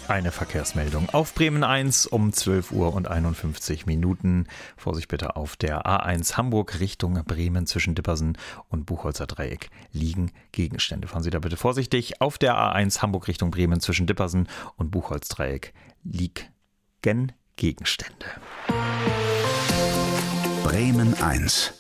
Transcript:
Eine Verkehrsmeldung auf Bremen 1 um 12 Uhr und 51 Minuten. Vorsicht bitte, auf der A1 Hamburg Richtung Bremen zwischen Dippersen und Buchholzer Dreieck liegen Gegenstände. Fahren Sie da bitte vorsichtig. Auf der A1 Hamburg Richtung Bremen zwischen Dippersen und Buchholz Dreieck liegen Gegenstände. Bremen 1